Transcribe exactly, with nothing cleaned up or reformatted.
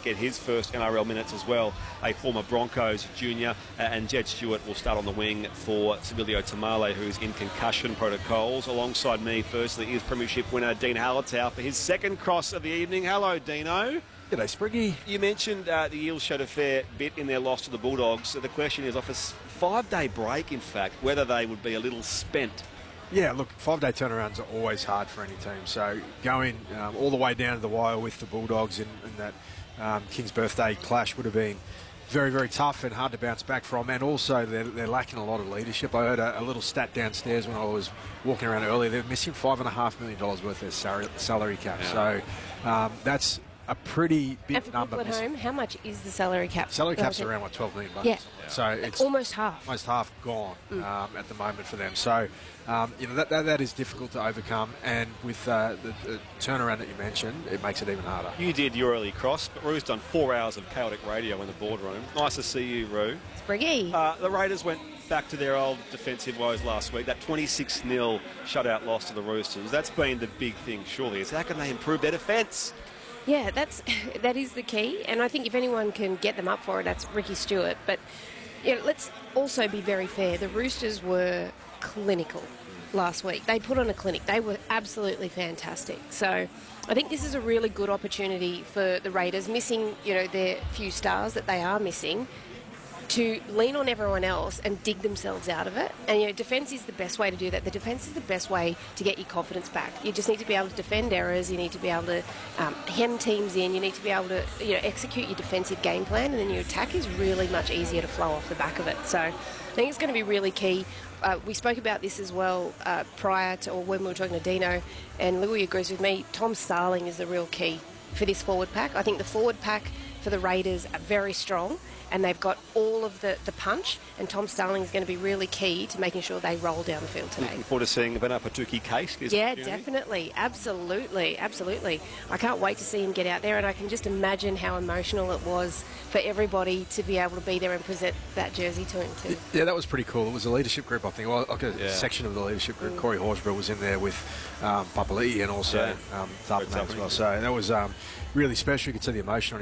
get his first N R L minutes as well, a former Broncos junior, uh, and Jed Stewart will start on the wing for Sibilio Tamale, who's in concussion protocols. Alongside me, firstly, is Premiership winner Dean Hallertau for his second cross of the evening. Hello, Dino. G'day, Spriggy. You mentioned uh, the Eels showed a fair bit in their loss to the Bulldogs. So the question is, off a five-day break, in fact, whether they would be a little spent. Yeah, look, five-day turnarounds are always hard for any team. So going um, all the way down to the wire with the Bulldogs in, in that um, King's birthday clash would have been very, very tough and hard to bounce back from. And also, they're, they're lacking a lot of leadership. I heard a, a little stat downstairs when I was walking around earlier. They're missing five and a half million dollars worth of their salary, salary cap. Yeah. So um, that's a pretty big and for number. People at home, how much is the salary cap? Salary cap's around what, twelve million bucks. Yeah. yeah. So it's almost half. Almost half gone mm. um, at the moment for them. So um, you know that, that that is difficult to overcome. And with uh, the, the turnaround that you mentioned, it makes it even harder. You did your early cross, but Rue's done four hours of chaotic radio in the boardroom. Nice to see you, Rue. Spriggy. Uh, the Raiders went back to their old defensive woes last week. That twenty-six nil shutout loss to the Roosters. That's been the big thing, surely. Is how can they improve their defence? Yeah, that's that is the key, and I think if anyone can get them up for it, that's Ricky Stewart. But you know, let's also be very fair. The Roosters were clinical last week. They put on a clinic. They were absolutely fantastic. So I think this is a really good opportunity for the Raiders, missing you know their few stars that they are missing, to lean on everyone else and dig themselves out of it. And, you know, defence is the best way to do that. The defence is the best way to get your confidence back. You just need to be able to defend errors. You need to be able to um, hem teams in. You need to be able to, you know, execute your defensive game plan, and then your attack is really much easier to flow off the back of it. So I think it's going to be really key. Uh, we spoke about this as well uh, prior to, or when we were talking to Dino, and Louis agrees with me. Tom Starling is the real key for this forward pack. I think the forward pack for the Raiders are very strong, and they've got all of the, the punch, and Tom Starling is going to be really key to making sure they roll down the field today. Looking forward to seeing Vena Patuki case. Yeah, definitely. Absolutely. Absolutely. I can't wait to see him get out there, and I can just imagine how emotional it was for everybody to be able to be there and present that jersey to him too. Yeah, that was pretty cool. It was a leadership group, I think. Well, like a yeah. section of the leadership group. Mm. Corey Horsburgh was in there with um, Papali'i and also yeah. um, Tharpan as well. So that was um, really special. You could see the emotion on